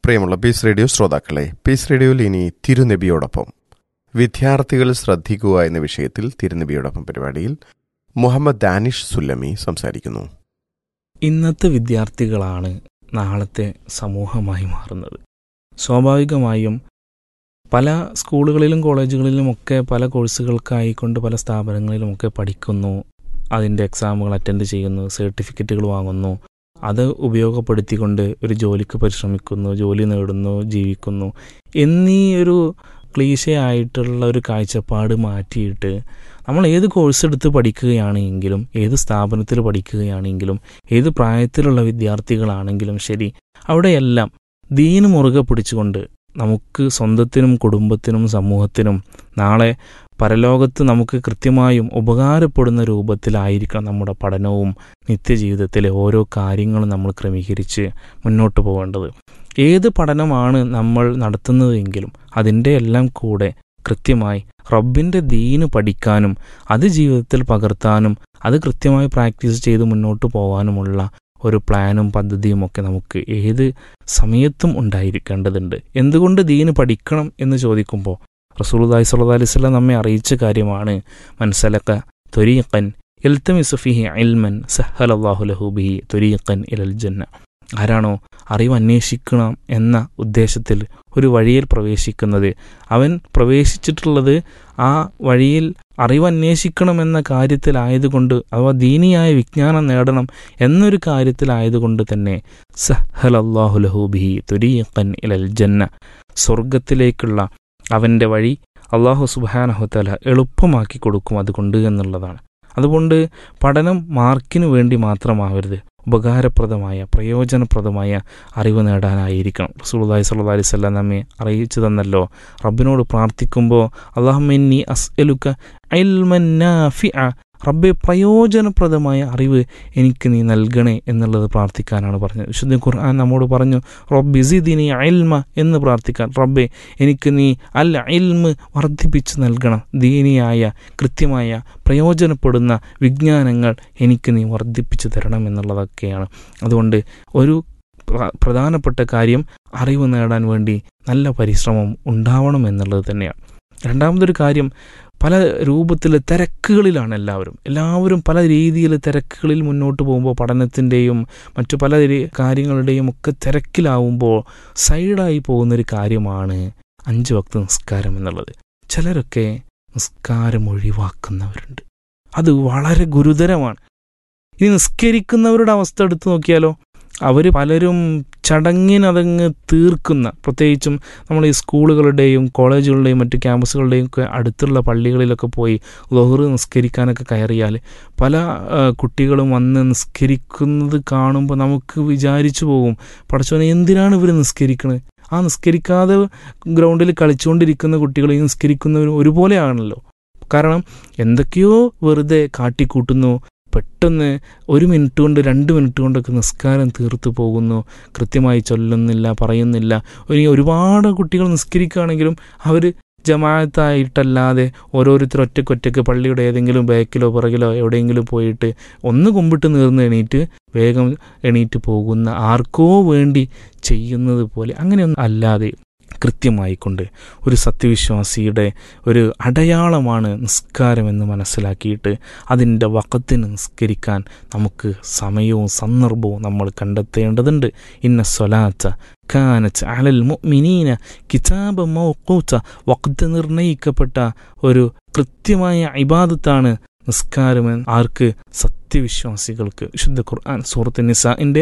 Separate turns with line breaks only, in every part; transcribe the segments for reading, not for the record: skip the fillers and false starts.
പ്രിയമുള്ള piece radio ശ്രോതാക്കളെ, piece റേഡിയോയിൽ ഇനി തിരുനബിയോടൊപ്പം വിദ്യാർത്ഥികൾ ശ്രദ്ധിക്കുക എന്ന വിഷയത്തിൽ തിരുനബിയോടൊപ്പം പരിപാടിയിൽ മുഹമ്മദ് ദാനിഷ് സുല്ലമി സംസാരിക്കുന്നു.
ഇന്നത്തെ വിദ്യാർത്ഥികളാണ് നാളത്തെ സമൂഹമായി മാറുന്നത്. സ്വാഭാവികമായും പല സ്കൂളുകളിലും കോളേജുകളിലുമൊക്കെ പല കോഴ്സുകൾക്കായിക്കൊണ്ട് പല സ്ഥാപനങ്ങളിലുമൊക്കെ പഠിക്കുന്നു, അതിൻ്റെ എക്സാമുകൾ അറ്റൻഡ് ചെയ്യുന്നു, സർട്ടിഫിക്കറ്റുകൾ വാങ്ങുന്നു, അത് ഉപയോഗപ്പെടുത്തിക്കൊണ്ട് ഒരു ജോലിക്ക് പരിശ്രമിക്കുന്നു, ജോലി നേടുന്നു, ജീവിക്കുന്നു എന്നീ ഒരു ക്ലീശയായിട്ടുള്ള ഒരു കാഴ്ചപ്പാട് മാറ്റിയിട്ട് നമ്മൾ ഏത് കോഴ്സ് എടുത്ത് പഠിക്കുകയാണെങ്കിലും, ഏത് സ്ഥാപനത്തിൽ പഠിക്കുകയാണെങ്കിലും, ഏത് പ്രായത്തിലുള്ള വിദ്യാർത്ഥികളാണെങ്കിലും ശരി, അവിടെയെല്ലാം ദീന് മുറുകെ പിടിച്ചുകൊണ്ട് നമുക്ക് സ്വന്തത്തിനും കുടുംബത്തിനും സമൂഹത്തിനും നാളെ പരലോകത്ത് നമുക്ക് കൃത്യമായും ഉപകാരപ്പെടുന്ന രൂപത്തിലായിരിക്കണം നമ്മുടെ പഠനവും നിത്യജീവിതത്തിലെ ഓരോ കാര്യങ്ങളും നമ്മൾ ക്രമീകരിച്ച് മുന്നോട്ട് പോകേണ്ടത്. ഏത് പഠനമാണ് നമ്മൾ നടത്തുന്നതെങ്കിലും അതിൻ്റെ എല്ലാം കൂടെ കൃത്യമായി റബ്ബിൻ്റെ ദീന് പഠിക്കാനും അത് ജീവിതത്തിൽ പകർത്താനും അത് കൃത്യമായി പ്രാക്ടീസ് ചെയ്ത് മുന്നോട്ട് പോകാനുമുള്ള ഒരു പ്ലാനും പദ്ധതിയും ഒക്കെ നമുക്ക് ഏത് സമയത്തും ഉണ്ടായിരിക്കേണ്ടതുണ്ട്. എന്തുകൊണ്ട് ദീന് പഠിക്കണം എന്ന് ചോദിക്കുമ്പോൾ റസൂലുള്ളാഹി സ്വല്ലല്ലാഹു അലൈഹി വസല്ലം നമ്മെ അറിയിച്ച കാര്യമാണ്, മൻ സലക ത്വരീഖൻ യൽതമിസു ഫീഹി ഇൽമൻ സഹ്ഹലല്ലാഹു ലഹു ബിഹി ത്വരീഖൻ ഇലൽ ജന്ന. ആരാണോ അറിവ് അന്വേഷിക്കണം എന്ന ഉദ്ദേശത്തിൽ ഒരു വഴിയിൽ പ്രവേശിക്കുന്നത്, അവൻ പ്രവേശിച്ചിട്ടുള്ളത് ആ വഴിയിൽ അറിവ് അന്വേഷിക്കണമെന്ന കാര്യത്തിലായതുകൊണ്ട്, അഥവാ ദീനിയായ വിജ്ഞാനം നേടണം എന്നൊരു കാര്യത്തിലായതുകൊണ്ട് തന്നെ സഹ്ഹലല്ലാഹു ലഹു ബിഹി ത്വരീഖൻ ഇലൽ ജന്ന, സ്വർഗത്തിലേക്കുള്ള അവൻ്റെ വഴി അല്ലാഹു സുബ്ഹാനഹു വതആല എളുപ്പമാക്കി കൊടുക്കും അതുകൊണ്ട് എന്നുള്ളതാണ്. അതുകൊണ്ട് പഠനം മാർക്കിനു വേണ്ടി മാത്രമാവരുത്, ഉപകാരപ്രദമായ പ്രയോജനപ്രദമായ അറിവ് നേടാനായിരിക്കണം. റസൂലുള്ളാഹി സ്വല്ലല്ലാഹു അലൈഹി വസല്ലം നമ്മെ അറിയിച്ചു തന്നല്ലോ, റബ്ബിനോട് പ്രാർത്ഥിക്കുമ്പോൾ അല്ലാഹുമ്മ ഇന്നി അസ്അലുക ഇൽമൻ നാഫിഅ, റബ്ബെ പ്രയോജനപ്രദമായ അറിവ് എനിക്ക് നീ നൽകണേ എന്നുള്ളത് പ്രാർത്ഥിക്കാനാണ് പറഞ്ഞത്. വിശുദ്ധ ഖുർആൻ നമ്മോട് പറഞ്ഞു, റബ്ബി സിദ്നി ഇൽമ എന്ന് പ്രാർത്ഥിക്കാൻ. റബ്ബെ എനിക്ക് നീ അൽ ഇൽമ് വർദ്ധിപ്പിച്ച് നൽകണം, ദീനിയായ കൃത്യമായ പ്രയോജനപ്പെടുന്ന വിജ്ഞാനങ്ങൾ എനിക്ക് നീ വർദ്ധിപ്പിച്ച് തരണം എന്നുള്ളതൊക്കെയാണ്. അതുകൊണ്ട് ഒരു പ്രധാനപ്പെട്ട കാര്യം അറിവ് നേടാൻ വേണ്ടി നല്ല പരിശ്രമം ഉണ്ടാവണം എന്നുള്ളത് തന്നെയാണ്. രണ്ടാമതൊരു കാര്യം, പല രൂപത്തിലെ തിരക്കുകളിലാണ് എല്ലാവരും പല രീതിയിൽ തിരക്കുകളിൽ മുന്നോട്ട് പോകുമ്പോൾ, പഠനത്തിൻ്റെയും മറ്റു പല കാര്യങ്ങളുടെയും ഒക്കെ തിരക്കിലാവുമ്പോൾ സൈഡായി പോകുന്നൊരു കാര്യമാണ് 5 വക്ത് നിസ്കാരം എന്നുള്ളത്. ചിലരൊക്കെ നിസ്കാരം ഒഴിവാക്കുന്നവരുണ്ട്, അത് വളരെ ഗുരുതരമാണ്. ഇനി നിസ്കരിക്കുന്നവരുടെ അവസ്ഥ എടുത്തു നോക്കിയാലോ, അവർ പലരും ചടങ്ങിനതങ്ങ് തീർക്കുന്ന, പ്രത്യേകിച്ചും നമ്മൾ ഈ സ്കൂളുകളുടെയും കോളേജുകളുടെയും മറ്റ് ക്യാമ്പസുകളുടെയും ഒക്കെ അടുത്തുള്ള പള്ളികളിലൊക്കെ പോയി ളുഹർ നിസ്കരിക്കാനൊക്കെ കയറിയാൽ പല കുട്ടികളും വന്ന് നിസ്കരിക്കുന്നത് കാണുമ്പോൾ നമുക്ക് വിചാരിച്ചു പോകും, പടച്ചോനെ എന്തിനാണ് ഇവർ നിസ്കരിക്കുന്നത്? ആ നിസ്കരിക്കാതെ ഗ്രൗണ്ടിൽ കളിച്ചുകൊണ്ടിരിക്കുന്ന കുട്ടികളെയും നിസ്കരിക്കുന്നവരും ഒരുപോലെയാണല്ലോ. കാരണം എന്തൊക്കെയോ വെറുതെ കാട്ടിക്കൂട്ടുന്നു, പെട്ടെന്ന് 1 മിനിറ്റ് കൊണ്ട് 2 മിനിറ്റ് കൊണ്ടൊക്കെ നിസ്കാരം തീർത്തു പോകുന്നു, കൃത്യമായി ചൊല്ലുന്നില്ല, പറയുന്നില്ല. ഇനി ഒരുപാട് കുട്ടികൾ നിസ്കരിക്കുകയാണെങ്കിലും അവർ ജമാഅത്തായിട്ടല്ലാതെ ഓരോരുത്തർ ഒറ്റയ്ക്കൊറ്റയ്ക്ക് പള്ളിയുടെ ഏതെങ്കിലും ബാക്കിലോ പുറകിലോ എവിടെയെങ്കിലും പോയിട്ട് ഒന്ന് കുമ്പിട്ട് നീർന്ന് എണീറ്റ് വേഗം എണീറ്റ് പോകുന്ന, ആർക്കോ വേണ്ടി ചെയ്യുന്നത് പോലെ അങ്ങനെയൊന്നും അല്ലാതെ കൃത്യമായിക്കൊണ്ട് ഒരു സത്യവിശ്വാസിയുടെ ഒരു അടയാളമാണ് നിസ്കാരമെന്ന് മനസ്സിലാക്കിയിട്ട് അതിൻ്റെ വഖത്തിന് നിസ്കരിക്കാൻ നമുക്ക് സമയവും സന്ദർഭവും നമ്മൾ കണ്ടെത്തേണ്ടതുണ്ട്. ഇന്ന സ്വലാത്ത കാനത്ത് അലൽ മുഅ്മിനീന കിതാബൻ മൗഖൂത, വഖ്ത് നിർണയിക്കപ്പെട്ട ഒരു കൃത്യമായ ഇബാദത്താണ് നിസ്കാരമെന്ന് ആർക്ക്? സത്യവിശ്വാസികൾക്ക്. വിശുദ്ധ ഖുർആൻ സൂറത്ത് നിസാഇൻ്റെ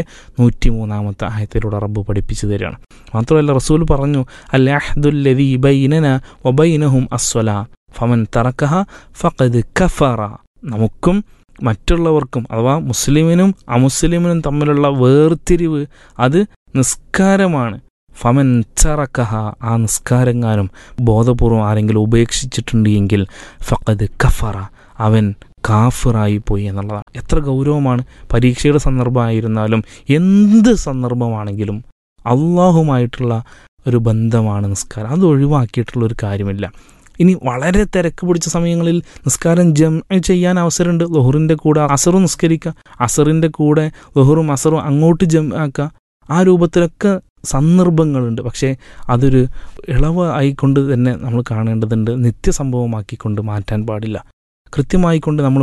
103 ആയത്തിലൂടെ റബ്ബ് പഠിപ്പിച്ചു തരികയാണ്. മാത്രമല്ല റസൂൽ പറഞ്ഞു, അൽ അഹ്ദുല്ലദീ ബൈനനാ വബൈനഹും അസ്സലാ ഫമൻ തറക്കഹ ഫഖദ് കഫറ. നമുക്കും മറ്റുള്ളവർക്കും അഥവാ മുസ്ലിമിനും അമുസ്ലിമിനും തമ്മിലുള്ള വേർതിരിവ് അത് നിസ്കാരമാണ്. ഫമൻ തറക്കഹ, ആ നിസ്കാരങ്ങാനും ബോധപൂർവം ആരെങ്കിലും ഉപേക്ഷിച്ചിട്ടുണ്ട് എങ്കിൽ ഫഖദ് കഫറ, അവൻ കാഫിറായി പോയി എന്നുള്ളതാണ്. എത്ര ഗൗരവമാണ്! പരീക്ഷയുടെ സന്ദർഭമായിരുന്നാലും എന്ത് സന്ദർഭമാണെങ്കിലും അള്ളാഹുമായിട്ടുള്ള ഒരു ബന്ധമാണ് നിസ്കാരം. അത് ഒഴിവാക്കിയിട്ടുള്ളൊരു കാര്യമില്ല. ഇനി വളരെ തിരക്ക് പിടിച്ച സമയങ്ങളിൽ നിസ്കാരം ചെയ്യാൻ അവസരമുണ്ട്. ളുഹറിൻ്റെ കൂടെ അസറും നിസ്കരിക്കുക, അസറിൻ്റെ കൂടെ ളുഹറും അസറും അങ്ങോട്ട് ആക്കുക. ആ രൂപത്തിലൊക്കെ സന്ദർഭങ്ങളുണ്ട്. പക്ഷേ അതൊരു ഇളവ് ആയിക്കൊണ്ട് തന്നെ നമ്മൾ കാണേണ്ടതുണ്ട്. നിത്യസംഭവമാക്കിക്കൊണ്ട് മാറ്റാൻ പാടില്ല. കൃത്യമായിക്കൊണ്ട് നമ്മൾ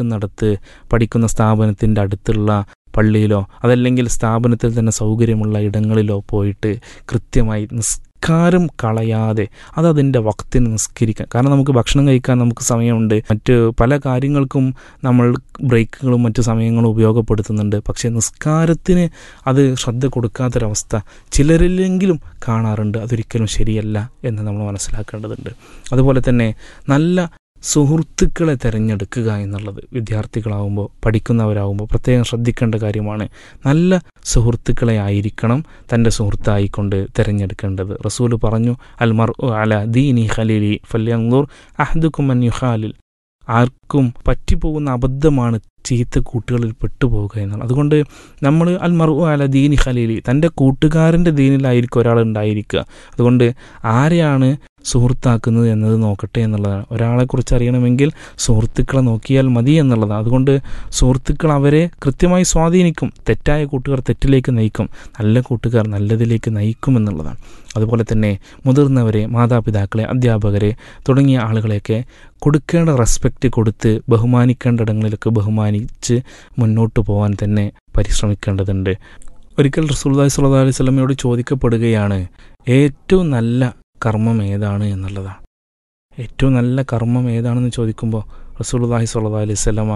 പഠിക്കുന്ന സ്ഥാപനത്തിൻ്റെ അടുത്തുള്ള പള്ളിയിലോ അതല്ലെങ്കിൽ സ്ഥാപനത്തിൽ തന്നെ സൗകര്യമുള്ള ഇടങ്ങളിലോ പോയിട്ട് കൃത്യമായി നിസ്കാരം കളയാതെ അതതിൻ്റെ വക്തിന് നിസ്കരിക്കാൻ. കാരണം നമുക്ക് ഭക്ഷണം കഴിക്കാൻ നമുക്ക് സമയമുണ്ട്, മറ്റ് പല കാര്യങ്ങൾക്കും നമ്മൾ ബ്രേക്കുകളും മറ്റു സമയങ്ങളും ഉപയോഗപ്പെടുത്തുന്നുണ്ട്. പക്ഷേ നിസ്കാരത്തിന് അത് ശ്രദ്ധ കൊടുക്കാത്തൊരവസ്ഥ ചിലരിലെങ്കിലും കാണാറുണ്ട്. അതൊരിക്കലും ശരിയല്ല എന്ന് നമ്മൾ മനസ്സിലാക്കേണ്ടതുണ്ട്. അതുപോലെ തന്നെ നല്ല സുഹൃത്തുക്കളെ തിരഞ്ഞെടുക്കുക എന്നുള്ളത് വിദ്യാർത്ഥികളാവുമ്പോൾ, പഠിക്കുന്നവരാകുമ്പോൾ പ്രത്യേകം ശ്രദ്ധിക്കേണ്ട കാര്യമാണ്. നല്ല സുഹൃത്തുക്കളെ ആയിരിക്കണം തൻ്റെ സുഹൃത്തായിക്കൊണ്ട് തിരഞ്ഞെടുക്കേണ്ടത്. റസൂല് പറഞ്ഞു, അൽ മർഉ അലാ ദീനി ഖലീലി ഫല്യൻദുർ അഹ്ദുകും മൻ യുഖാലിൽ. ആർക്കും പറ്റിപ്പോകുന്ന അബദ്ധമാണ് ചീത്ത കൂട്ടുകളിൽ പെട്ടുപോവുക എന്നുള്ളത്. അതുകൊണ്ട് നമ്മൾ അൽ മർഉ അലാ ദീനി ഖലീലി, തൻ്റെ കൂട്ടുകാരൻ്റെ ദീനിലായിരിക്കും ഒരാൾ ഉണ്ടായിരിക്കുക. അതുകൊണ്ട് ആരെയാണ് സുഹൃത്താക്കുന്നത് എന്നത് നോക്കട്ടെ എന്നുള്ളതാണ്. ഒരാളെക്കുറിച്ച് അറിയണമെങ്കിൽ സുഹൃത്തുക്കളെ നോക്കിയാൽ മതി എന്നുള്ളതാണ്. അതുകൊണ്ട് സുഹൃത്തുക്കൾ അവരെ കൃത്യമായി സ്വാധീനിക്കും. തെറ്റായ കൂട്ടുകാർ തെറ്റിലേക്ക് നയിക്കും, നല്ല കൂട്ടുകാർ നല്ലതിലേക്ക് നയിക്കും എന്നുള്ളതാണ്. അതുപോലെ തന്നെ മുതിർന്നവരെ, മാതാപിതാക്കളെ, അധ്യാപകരെ തുടങ്ങിയ ആളുകളെയൊക്കെ കൊടുക്കേണ്ട റെസ്പെക്റ്റ് കൊടുത്ത് ബഹുമാനിക്കേണ്ട ഇടങ്ങളിലൊക്കെ ബഹുമാനിച്ച് മുന്നോട്ട് പോകാൻ തന്നെ പരിശ്രമിക്കേണ്ടതുണ്ട്. ഒരിക്കൽ റസൂലുള്ളാഹി സ്വല്ലല്ലാഹു അലൈഹി വസല്ലമയോട് ചോദിക്കപ്പെടുകയാണ് ഏറ്റവും നല്ല കർമ്മം ഏതാണ് എന്നുള്ളതാണ്. ഏറ്റവും നല്ല കർമ്മം ഏതാണെന്ന് ചോദിക്കുമ്പോൾ റസൂലുള്ളാഹി സ്വല്ലല്ലാഹു അലൈഹി വസല്ലമ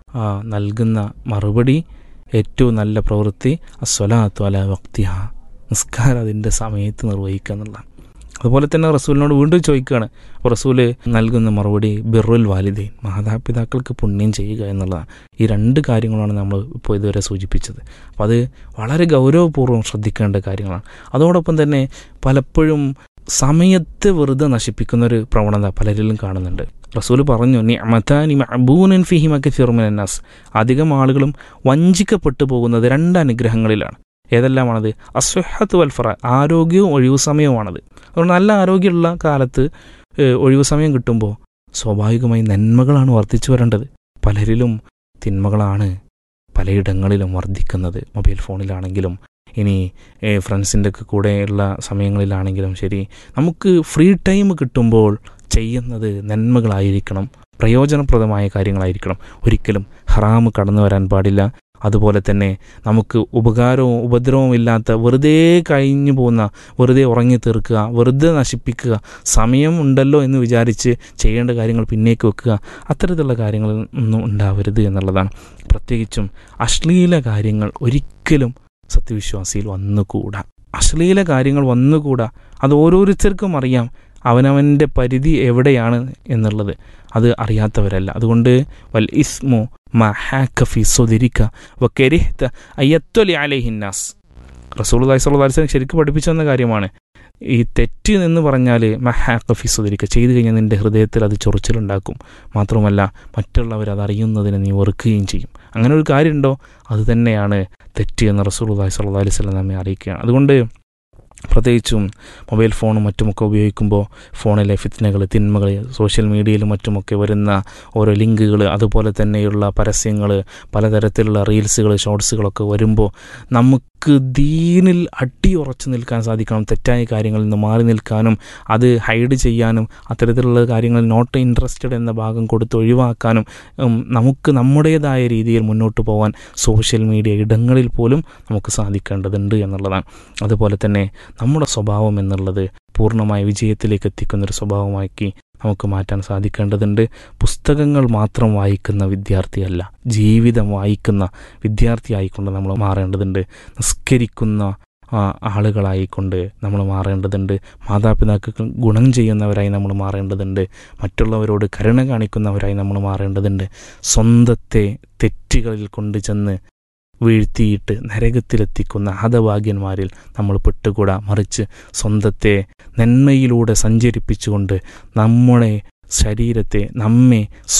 നൽകുന്ന മറുപടി ഏറ്റവും നല്ല പ്രവൃത്തി അസ്സലാത്തു അലാ വഖ്തിഹ, നിസ്കാരം അതിൻ്റെ സമയത്ത് നിർവഹിക്കുക എന്നുള്ളതാണ്. അതുപോലെ തന്നെ റസൂലിനോട് വീണ്ടും ചോദിക്കുകയാണ്. അപ്പോൾ റസൂല് നൽകുന്ന മറുപടി ബിറുൽ വാലിദൈൻ, മാതാപിതാക്കൾക്ക് പുണ്യം ചെയ്യുക എന്നുള്ളതാണ്. ഈ രണ്ട് കാര്യങ്ങളാണ് നമ്മൾ ഇപ്പോൾ ഇതുവരെ സൂചിപ്പിച്ചത്. അപ്പോൾ അത് വളരെ ഗൗരവപൂർവ്വം ശ്രദ്ധിക്കേണ്ട കാര്യങ്ങളാണ്. അതോടൊപ്പം തന്നെ പലപ്പോഴും സമയത്തെ വെറുതെ നശിപ്പിക്കുന്നൊരു പ്രവണത പലരിലും കാണുന്നുണ്ട്. റസൂല് പറഞ്ഞു, നിഅമതാനി മഅബൂനൻ ഫീഹിമ കസീറുൻ മിനന്നാസ്, അധികം ആളുകളും വഞ്ചിക്കപ്പെട്ടു പോകുന്നത് രണ്ട് അനുഗ്രഹങ്ങളിലാണ്. ഏതെല്ലാമാണത്? അസ്വഹത്ത് വൽഫറ, ആരോഗ്യവും ഒഴിവു സമയവുമാണത്. അതുകൊണ്ട് നല്ല ആരോഗ്യമുള്ള കാലത്ത് ഒഴിവു സമയം കിട്ടുമ്പോൾ സ്വാഭാവികമായി നന്മകളാണ് വർദ്ധിച്ചു വരേണ്ടത്. പലരിലും തിന്മകളാണ് പലയിടങ്ങളിലും വർദ്ധിക്കുന്നത്. മൊബൈൽ ഫോണിലാണെങ്കിലും ഇനി ഫ്രണ്ട്സിൻ്റെ ഒക്കെ കൂടെയുള്ള സമയങ്ങളിലാണെങ്കിലും ശരി, നമുക്ക് ഫ്രീ ടൈം കിട്ടുമ്പോൾ ചെയ്യുന്നത് നന്മകളായിരിക്കണം, പ്രയോജനപ്രദമായ കാര്യങ്ങളായിരിക്കണം. ഒരിക്കലും ഹറാമ് കടന്നു വരാൻ പാടില്ല. അതുപോലെ തന്നെ നമുക്ക് ഉപകാരവും ഉപദ്രവവും ഇല്ലാത്ത വെറുതെ കഴിഞ്ഞു പോകുന്ന, വെറുതെ ഉറങ്ങി തീർക്കുക, വെറുതെ നശിപ്പിക്കുക, സമയം ഉണ്ടല്ലോ എന്ന് വിചാരിച്ച് ചെയ്യേണ്ട കാര്യങ്ങൾ പിന്നേക്ക് വെക്കുക, അത്തരത്തിലുള്ള കാര്യങ്ങൾ ഒന്നും ഉണ്ടാവരുത് എന്നുള്ളതാണ്. പ്രത്യേകിച്ചും അശ്ലീല കാര്യങ്ങൾ ഒരിക്കലും സത്യവിശ്വാസിയിൽ വന്നുകൂടാ. അശ്ലീല കാര്യങ്ങൾ വന്നുകൂടാ. അത് ഓരോരുത്തർക്കും അറിയാം അവനവൻ്റെ പരിധി എവിടെയാണ് എന്നുള്ളത്. അത് അറിയാത്തവരല്ല. അതുകൊണ്ട് വൽ ഇസ്മു മഹാക ഫി സുദിരിക വകരിഹ്ത അയത്വലി അലൈഹിന്നാസ്, റസൂലുള്ളാഹി സ്വല്ലല്ലാഹു അലൈഹി വസല്ലം ശരിക്കും പഠിപ്പിച്ചു തന്ന കാര്യമാണ്. ഈ തെറ്റ് എന്ന് പറഞ്ഞാൽ മഹാക ഫി സുദിരിക, ചെയ്തു കഴിഞ്ഞാൽ നിൻ്റെ ഹൃദയത്തിൽ അത് ചൊറിച്ചിലുണ്ടാക്കും. മാത്രമല്ല മറ്റുള്ളവർ അതറിയുന്നതിന് നീ വെറുക്കുകയും ചെയ്യും. അങ്ങനെ ഒരു കാര്യമുണ്ടോ? അത് തന്നെയാണ് തെറ്റ് എന്ന് റസൂലുള്ളാഹി സ്വല്ലല്ലാഹു അലൈഹി വസല്ലം നമ്മെ അറിയിക്കുകയാണ്. അതുകൊണ്ട് പ്രത്യേകിച്ചും മൊബൈൽ ഫോണും മറ്റുമൊക്കെ ഉപയോഗിക്കുമ്പോൾ ഫോണിലെ ഫിത്നകൾ, തിന്മകൾ, സോഷ്യൽ മീഡിയയിലും മറ്റുമൊക്കെ വരുന്ന ഓരോ ലിങ്കുകൾ, അതുപോലെ തന്നെയുള്ള പരസ്യങ്ങൾ, പലതരത്തിലുള്ള റീൽസുകൾ, ഷോർട്സുകളൊക്കെ വരുമ്പോൾ നമുക്ക് ദീനിൽ അടിയുറച്ചു നിൽക്കാൻ സാധിക്കണം. തെറ്റായ കാര്യങ്ങളിൽ നിന്ന് മാറി നിൽക്കാനും അത് ഹൈഡ് ചെയ്യാനും അത്തരത്തിലുള്ള കാര്യങ്ങളിൽ നോട്ട് ഇൻട്രസ്റ്റഡ് എന്ന ഭാഗം കൊടുത്ത് ഒഴിവാക്കാനും നമുക്ക് നമ്മുടേതായ രീതിയിൽ മുന്നോട്ട് പോകാൻ സോഷ്യൽ മീഡിയ ഇടങ്ങളിൽ പോലും നമുക്ക് സാധിക്കേണ്ടതുണ്ട് എന്നുള്ളതാണ്. അതുപോലെ തന്നെ നമ്മുടെ സ്വഭാവം എന്നുള്ളത് പൂർണ്ണമായ വിജയത്തിലേക്ക് എത്തിക്കുന്നൊരു സ്വഭാവമാക്കി നമുക്ക് മാറ്റാൻ സാധിക്കേണ്ടതുണ്ട്. പുസ്തകങ്ങൾ മാത്രം വായിക്കുന്ന വിദ്യാർത്ഥിയല്ല, ജീവിതം വായിക്കുന്ന വിദ്യാർത്ഥിയായിക്കൊണ്ട് നമ്മൾ മാറേണ്ടതുണ്ട്. നിസ്കരിക്കുന്ന ആളുകളായിക്കൊണ്ട് നമ്മൾ മാറേണ്ടതുണ്ട്. മാതാപിതാക്കൾക്ക് ഗുണം ചെയ്യുന്നവരായി നമ്മൾ മാറേണ്ടതുണ്ട്. മറ്റുള്ളവരോട് കരുണ കാണിക്കുന്നവരായി നമ്മൾ മാറേണ്ടതുണ്ട്. സ്വന്തത്തെ തെറ്റുകളിൽ കൊണ്ടുചെന്ന് വീഴ്ത്തിയിട്ട് നരകത്തിലെത്തിക്കുന്ന ഹതഭാഗ്യന്മാരിൽ നമ്മൾ പെട്ടുകൂടാ. മറിച്ച് സ്വന്തത്തെ നന്മയിലൂടെ സഞ്ചരിപ്പിച്ചുകൊണ്ട് നമ്മുടെ ശരീരത്തെ, നമ്മെ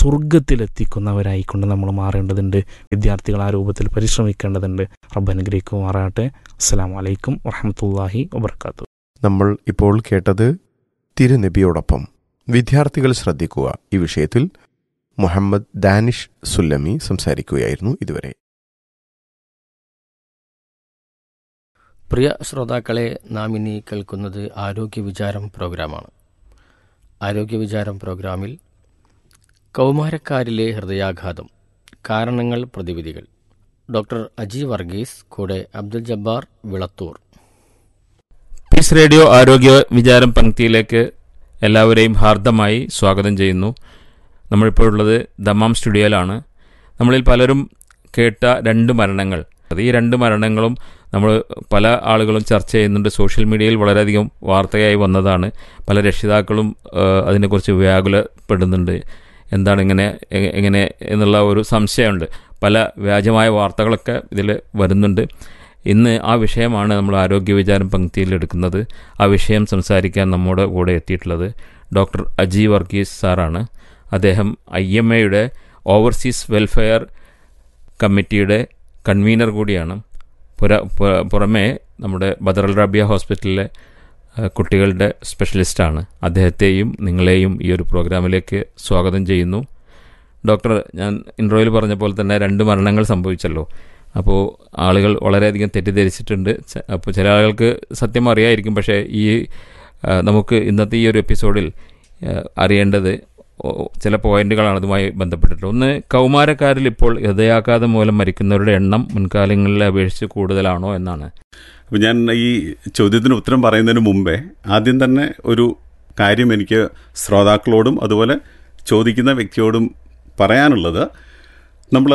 സ്വർഗത്തിലെത്തിക്കുന്നവരായിക്കൊണ്ട് നമ്മൾ മാറേണ്ടതുണ്ട്. വിദ്യാർത്ഥികൾ ആ രൂപത്തിൽ പരിശ്രമിക്കേണ്ടതുണ്ട്. റബ്ബ് അനുഗ്രഹിക്കുമാറാകട്ടെ. അസ്സലാമു അലൈക്കും വറഹ്മത്തുള്ളാഹി വബറകാതുഹു.
നമ്മൾ ഇപ്പോൾ കേട്ടത് തിരുനബിയോടൊപ്പം. വിദ്യാർത്ഥികൾ ശ്രദ്ധിക്കുക ഈ വിഷയത്തിൽ മുഹമ്മദ് ദാനിഷ് സുല്ലമി സംസാരിക്കുകയായിരുന്നു ഇതുവരെ.
പ്രിയ ശ്രോതാക്കളെ, നാം ഇനി കേൾക്കുന്നത് ആരോഗ്യ വിചാരം പ്രോഗ്രാമാണ്. ആരോഗ്യ വിചാരം പ്രോഗ്രാമിൽ കൗമാരക്കാരിലെ ഹൃദയാഘാതം, കാരണങ്ങൾ, പ്രതിവിധികൾ. ഡോക്ടർ അജി വർഗീസ്, കൂടെ അബ്ദുൽ ജബ്ബാർ വിളത്തൂർ.
പീസ് റേഡിയോ ആരോഗ്യ വിചാരം പങ്ക്തിയിലേക്ക് എല്ലാവരെയും ഹാർദമായി സ്വാഗതം ചെയ്യുന്നു. നമ്മളിപ്പോൾ ഉള്ളത് ദമാം സ്റ്റുഡിയോയിലാണ്. നമ്മളിൽ പലരും കേട്ട 2 മരണങ്ങൾ, ഈ 2 മരണങ്ങളും നമ്മൾ പല ആളുകളും ചർച്ച ചെയ്യുന്നുണ്ട്. സോഷ്യൽ മീഡിയയിൽ വളരെയധികം വാർത്തയായി വന്നതാണ്. പല രക്ഷിതാക്കളും അതിനെക്കുറിച്ച് വ്യാകുലപ്പെടുന്നുണ്ട്. എന്താണ് എങ്ങനെ എന്നുള്ള ഒരു സംശയമുണ്ട്. പല വ്യാജമായ വാർത്തകളൊക്കെ ഇതിൽ വരുന്നുണ്ട്. ഇന്ന് ആ വിഷയമാണ് നമ്മൾ ആരോഗ്യ വിചാരം പങ്ക്തിയിൽ എടുക്കുന്നത്. ആ വിഷയം സംസാരിക്കാൻ നമ്മുടെ കൂടെ എത്തിയിട്ടുള്ളത് ഡോക്ടർ അജി വർഗീസ് സാറാണ്. അദ്ദേഹം IMAയുടെ ഓവർസീസ് വെൽഫെയർ കമ്മിറ്റിയുടെ കൺവീനർ കൂടിയാണ്. പുറമേ നമ്മുടെ ബദർ റബിയ ഹോസ്പിറ്റലിലെ കുട്ടികളുടെ സ്പെഷ്യലിസ്റ്റാണ്. അദ്ദേഹത്തെയും നിങ്ങളെയും ഈ ഒരു പ്രോഗ്രാമിലേക്ക് സ്വാഗതം ചെയ്യുന്നു. ഡോക്ടർ, ഞാൻ ഇൻട്രോയിൽ പറഞ്ഞ പോലെ തന്നെ 2 മരണങ്ങൾ സംഭവിച്ചല്ലോ. അപ്പോൾ ആളുകൾ വളരെയധികം തെറ്റിദ്ധരിച്ചിട്ടുണ്ട്. അപ്പോൾ ചില ആളുകൾക്ക് സത്യം അറിയായിരിക്കും. പക്ഷേ നമുക്ക് ഇന്നത്തെ ഈ ഒരു എപ്പിസോഡിൽ അറിയേണ്ടത് ചില പോയിന്റുകളാണ് അതുമായി ബന്ധപ്പെട്ടിട്ട്. ഒന്ന്, കൗമാരക്കാരിൽ ഇപ്പോൾ ഹൃദയാഘാതം മൂലം മരിക്കുന്നവരുടെ എണ്ണം മുൻകാലങ്ങളിലെ അപേക്ഷിച്ച് കൂടുതലാണോ എന്നാണ്.
അപ്പോൾ ഞാൻ ഈ ചോദ്യത്തിന് ഉത്തരം പറയുന്നതിന് മുമ്പേ ആദ്യം തന്നെ ഒരു കാര്യം എനിക്ക് ശ്രോതാക്കളോടും അതുപോലെ ചോദിക്കുന്ന വ്യക്തിയോടും പറയാനുള്ളത്, നമ്മൾ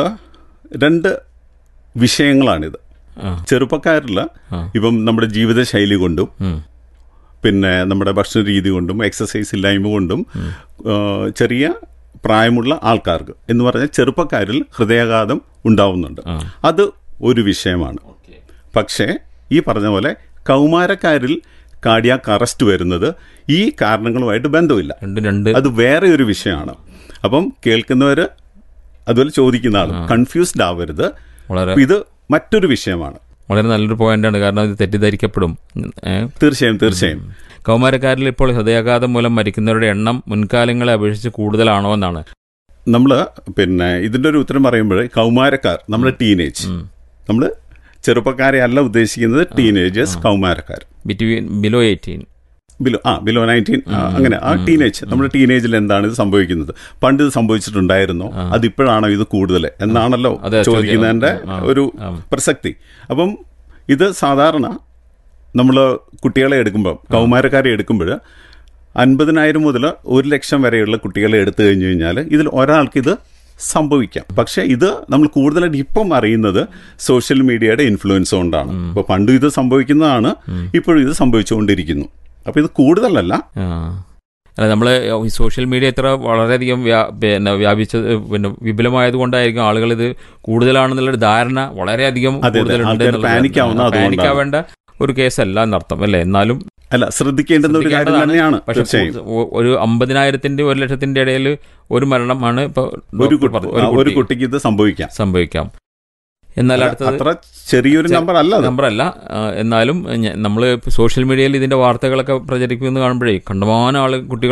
2 വിഷയങ്ങളാണിത്. ചെറുപ്പക്കാരിൽ ഇപ്പം നമ്മുടെ ജീവിതശൈലി കൊണ്ടും പിന്നെ നമ്മുടെ ഭക്ഷണ രീതി കൊണ്ടും എക്സസൈസ് ഇല്ലായ്മ കൊണ്ടും ചെറിയ പ്രായമുള്ള ആൾക്കാർക്ക് എന്ന് പറഞ്ഞാൽ ചെറുപ്പക്കാരിൽ ഹൃദയാഘാതം ഉണ്ടാവുന്നുണ്ട്. അത് ഒരു വിഷയമാണ്. പക്ഷേ ഈ പറഞ്ഞ പോലെ കൗമാരക്കാരിൽ കാർഡിയാക് അറസ്റ്റ് വരുന്നത് ഈ കാരണങ്ങളുമായിട്ട് ബന്ധമില്ല. അത് വേറെ ഒരു വിഷയമാണ്. അപ്പം കേൾക്കുന്നവർ അതുപോലെ ചോദിക്കുന്ന ആളും കൺഫ്യൂസ്ഡ് ആവരുത്. ഇത് മറ്റൊരു വിഷയമാണ്.
വളരെ നല്ലൊരു പോയിന്റാണ്. കാരണം ഇത് തെറ്റിദ്ധരിക്കപ്പെടും.
തീർച്ചയായും
കൗമാരക്കാരിൽ ഇപ്പോൾ ഹൃദയാഘാതം മൂലം മരിക്കുന്നവരുടെ എണ്ണം മുൻകാലങ്ങളെ അപേക്ഷിച്ച് കൂടുതലാണോ എന്നാണ്.
നമ്മൾ പിന്നെ ഇതിൻ്റെ ഒരു ഉത്തരം പറയുമ്പോൾ കൗമാരക്കാർ, നമ്മുടെ ടീനേജ്, നമ്മൾ ചെറുപ്പക്കാരെ അല്ല ഉദ്ദേശിക്കുന്നത്, ടീനേജേഴ്സ്, കൗമാരക്കാർ
ബിലോ 18,
ബിലോ 19, അങ്ങനെ ആ ടീനേജ്. നമ്മുടെ ടീനേജിൽ എന്താണ് ഇത് സംഭവിക്കുന്നത്? പണ്ട് ഇത് സംഭവിച്ചിട്ടുണ്ടായിരുന്നോ, അതിപ്പോഴാണോ ഇത് കൂടുതൽ എന്നാണല്ലോ ചോദിക്കുന്നതിൻ്റെ ഒരു പ്രസക്തി. അപ്പം ഇത് സാധാരണ നമ്മൾ കുട്ടികളെ എടുക്കുമ്പോൾ, കൗമാരക്കാരെ എടുക്കുമ്പോൾ 50,000 മുതൽ 1,00,000 വരെയുള്ള കുട്ടികളെ എടുത്തു കഴിഞ്ഞു കഴിഞ്ഞാൽ ഇതിൽ ഒരാൾക്ക് ഇത് സംഭവിക്കാം. പക്ഷേ ഇത് നമ്മൾ കൂടുതലായിട്ട് ഇപ്പം അറിയുന്നത് സോഷ്യൽ മീഡിയയുടെ ഇൻഫ്ലുവൻസ് കൊണ്ടാണ്. ഇപ്പോൾ പണ്ടും ഇത് സംഭവിക്കുന്നതാണ്, ഇപ്പോഴും ഇത് സംഭവിച്ചുകൊണ്ടിരിക്കുന്നു. അപ്പോൾ ഇത് കൂടുതലല്ല.
നമ്മൾ ഈ സോഷ്യൽ മീഡിയ ഇത്ര വളരെയധികം വ്യാപിച്ചത് വിപുലമായത് കൊണ്ടായിരിക്കും ആളുകൾ ഇത് കൂടുതലാണെന്നുള്ളൊരു ധാരണ വളരെയധികം പാനിക്കാവേണ്ട ഒരു കേസല്ല എന്നർത്ഥം, അല്ലേ? എന്നാലും
ശ്രദ്ധിക്കേണ്ടുന്ന ഒരു കാര്യം തന്നെയാണ്.
പക്ഷേ ഒരു 50,000-ന്റെ 1,00,000-ന്റെ ഇടയിൽ ഒരു മരണമാണ് ഇപ്പൊ
ഒരു കുട്ടിക്ക് ഇത്
സംഭവിക്കാം. എന്നാൽ
അത്ര ചെറിയൊരു നമ്പറല്ല.
എന്നാലും നമ്മൾ സോഷ്യൽ മീഡിയയിൽ ഇതിന്റെ വാർത്തകളൊക്കെ പ്രചരിക്കുന്നത് കാണുമ്പോഴേ കണ്ടമാനം കുട്ടികൾ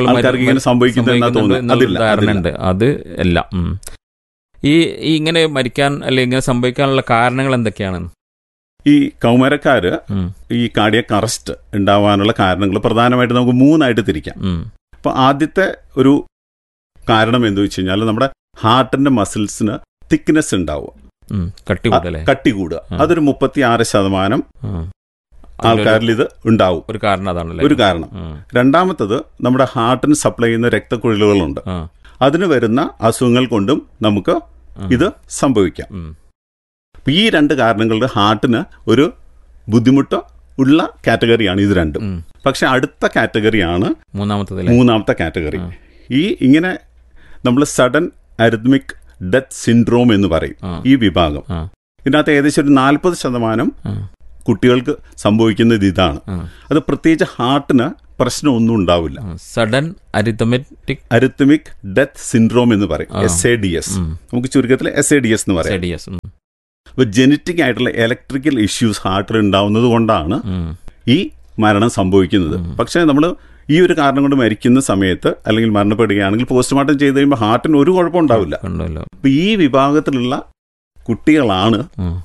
ധാരണയുണ്ട്. അത് എല്ലാം ഈ ഇങ്ങനെ മരിക്കാൻ അല്ലെങ്കിൽ ഇങ്ങനെ സംഭവിക്കാനുള്ള കാരണങ്ങൾ എന്തൊക്കെയാണ്?
ഈ കൗമാരക്കാര് ഈ കാർഡിയാക് അറസ്റ്റ് ഉണ്ടാവാനുള്ള കാരണങ്ങൾ പ്രധാനമായിട്ട് നമുക്ക് 3 തിരിക്കാം. അപ്പൊ ആദ്യത്തെ ഒരു കാരണം എന്ന് വെച്ച് കഴിഞ്ഞാൽ നമ്മുടെ ഹാർട്ടിന്റെ മസിൽസിന് തിക്നെസ് ഉണ്ടാവുക, കട്ടി കൂടുക. അതൊരു 36% ആൾക്കാരിൽ ഇത് ഉണ്ടാവും. ഒരു കാരണം. രണ്ടാമത്തത്, നമ്മുടെ ഹാർട്ടിന് സപ്ലൈ ചെയ്യുന്ന രക്തക്കുഴലുകളുണ്ട്, അതിന് വരുന്ന അസുഖങ്ങൾ കൊണ്ടും നമുക്ക് ഇത് സംഭവിക്കാം. ഈ 2 കാരണങ്ങളുടെ ഹാർട്ടിന് ഒരു ബുദ്ധിമുട്ട് ഉള്ള കാറ്റഗറിയാണ് ഇത് രണ്ടും. പക്ഷെ അടുത്ത കാറ്റഗറിയാണ് മൂന്നാമത്തെ കാറ്റഗറി. ഇങ്ങനെ നമ്മൾ സഡൻ അരിത്മിക് ഡെത്ത് സിൻഡ്രോം എന്ന് പറയും ഈ വിഭാഗം. ഇതിനകത്ത് ഏകദേശം ഒരു 40% കുട്ടികൾക്ക് സംഭവിക്കുന്നത് ഇതാണ്. അത് പ്രത്യേകിച്ച് ഹാർട്ടിന് പ്രശ്നമൊന്നും ഉണ്ടാവില്ല.
സഡൻ
അരിത്മിക് ഡെത്ത് സിൻഡ്രോം എന്ന് പറയും, SADS. നമുക്ക് ചുരുക്കത്തിൽ SADS എന്ന് പറയാം. അപ്പോൾ ജനറ്റിക് ആയിട്ടുള്ള ഇലക്ട്രിക്കൽ ഇഷ്യൂസ് ഹാർട്ടിൽ ഉണ്ടാവുന്നത് കൊണ്ടാണ് ഈ മരണം സംഭവിക്കുന്നത്. പക്ഷേ നമ്മൾ ഈ ഒരു കാരണം കൊണ്ട് മരിക്കുന്ന സമയത്ത് അല്ലെങ്കിൽ മരണപ്പെടുകയാണെങ്കിൽ പോസ്റ്റ്മോർട്ടം ചെയ്ത് കഴിയുമ്പോൾ ഹാർട്ടിന് ഒരു കുഴപ്പം ഉണ്ടാവില്ല. അപ്പോൾ ഈ വിഭാഗത്തിലുള്ള കുട്ടികളാണ് ഈ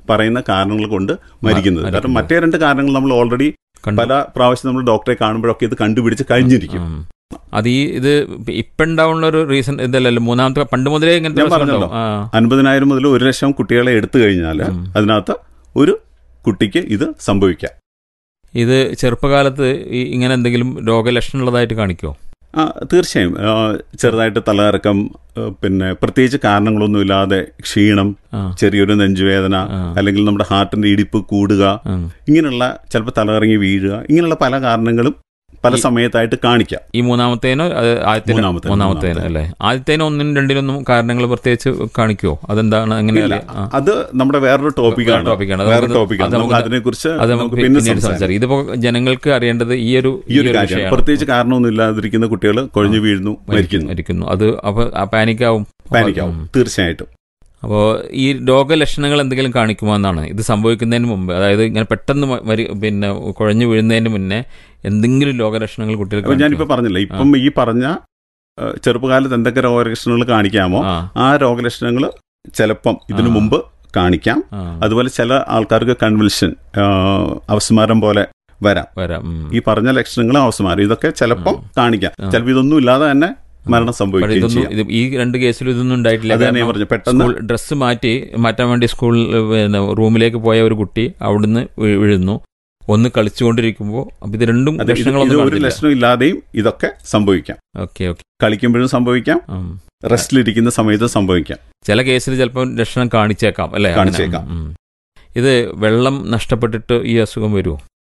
പറയുന്ന കാരണങ്ങൾ കൊണ്ട് മരിക്കുന്നത്. കാരണം മറ്റേ 2 കാരണങ്ങൾ നമ്മൾ ഓൾറെഡി പല പ്രാവശ്യം നമ്മൾ ഡോക്ടറെ കാണുമ്പോഴൊക്കെ ഇത് കണ്ടുപിടിച്ച് കഴിഞ്ഞിരിക്കും.
അത് ഇത് ഇപ്പം ഉണ്ടാവുന്ന ഒരു റീസൺ ഇതല്ലല്ലോ, മൂന്നാമത്തെ പണ്ട് മുതലേ
ഞാൻ പറഞ്ഞല്ലോ 50,000 മുതൽ 1,00,000 കുട്ടികളെ എടുത്തു കഴിഞ്ഞാൽ അതിനകത്ത് ഒരു കുട്ടിക്ക് ഇത് സംഭവിക്കാം.
ഇത് ചെറുപ്പകാലത്ത് ഇങ്ങനെ എന്തെങ്കിലും രോഗലക്ഷണം ഉള്ളതായിട്ട് കാണിക്കുമോ?
തീർച്ചയായും. ചെറുതായിട്ട് തലകറക്കം, പിന്നെ പ്രത്യേകിച്ച് കാരണങ്ങളൊന്നുമില്ലാതെ ക്ഷീണം, ചെറിയൊരു നെഞ്ചുവേദന, അല്ലെങ്കിൽ നമ്മുടെ ഹാർട്ടിന്റെ ഇടിപ്പ് കൂടുക, ഇങ്ങനെയുള്ള ചിലപ്പോൾ തലകറങ്ങി വീഴുക, ഇങ്ങനെയുള്ള പല കാരണങ്ങളും പല സമയത്തായിട്ട് കാണിക്കാം.
ഈ മൂന്നാമത്തേനോ മൂന്നാമത്തേനോ അല്ലേ? ആദ്യത്തേനോ 1, 2 കാരണങ്ങൾ പ്രത്യേകിച്ച് കാണിക്കുമോ? അതെന്താണ്? എങ്ങനെയല്ല, അത്
നമ്മുടെ വേറൊരു ടോപ്പിക്കാണ്. അതിനെക്കുറിച്ച്
സംസാരിക്കും. ഇതിപ്പോ ജനങ്ങൾക്ക് അറിയേണ്ടത് ഈ ഒരു
കാര്യം. പ്രത്യേകിച്ച് കാരണമൊന്നും ഇല്ലാതിരിക്കുന്ന കുട്ടികൾ കുഴഞ്ഞു വീഴുന്നു, മരിക്കുന്നു.
അത് അപ്പൊ പാനിക്കാവും.
തീർച്ചയായിട്ടും.
അപ്പോൾ ഈ രോഗലക്ഷണങ്ങൾ എന്തെങ്കിലും കാണിക്കുമോ എന്നാണ് ഇത് സംഭവിക്കുന്നതിന് മുമ്പ്? അതായത് ഇങ്ങനെ പെട്ടെന്ന് പിന്നെ കുഴഞ്ഞു വീഴുന്നതിന് മുന്നേ എന്തെങ്കിലും രോഗലക്ഷണങ്ങൾ കുട്ടികൾക്ക്?
ഞാനിപ്പോൾ പറഞ്ഞില്ല, ഇപ്പം ഈ പറഞ്ഞ ചെറുപ്പകാലത്ത് എന്തൊക്കെ രോഗലക്ഷണങ്ങൾ കാണിക്കാമോ ആ രോഗലക്ഷണങ്ങൾ ചിലപ്പം ഇതിനു മുമ്പ് കാണിക്കാം. അതുപോലെ ചില ആൾക്കാർക്ക് കൺവൽഷൻ, അവസ്മാരം പോലെ വരാം. ഈ പറഞ്ഞ ലക്ഷണങ്ങൾ അവസ്മാരം ഇതൊക്കെ ചിലപ്പം കാണിക്കാം. ചിലപ്പോൾ ഇതൊന്നും ഇല്ലാതെ തന്നെ മരണം സംഭവിക്കും.
ഈ 2 കേസിലും ഇതൊന്നും ഉണ്ടായിട്ടില്ല.
പെട്ടെന്ന്
ഡ്രസ്സ് മാറ്റാൻ വേണ്ടി സ്കൂൾ റൂമിലേക്ക് പോയ ഒരു കുട്ടി അവിടുന്ന് വീഴുന്നു, ഒന്ന് കളിച്ചുകൊണ്ടിരിക്കുമ്പോൾ. അപ്പൊ ഇത് 2
ഒരു ലക്ഷണം ഇല്ലാതെയും ഇതൊക്കെ സംഭവിക്കാം. കളിക്കുമ്പോഴും സംഭവിക്കാം, റെസ്റ്റിലിരിക്കുന്ന സമയത്ത് സംഭവിക്കാം.
ചില കേസിൽ ചിലപ്പോൾ ലക്ഷണം കാണിച്ചേക്കാം അല്ലെ?
കാണിച്ചേക്കാം.
ഇത് വെള്ളം നഷ്ടപ്പെട്ടിട്ട് ഈ അസുഖം വരുമോ?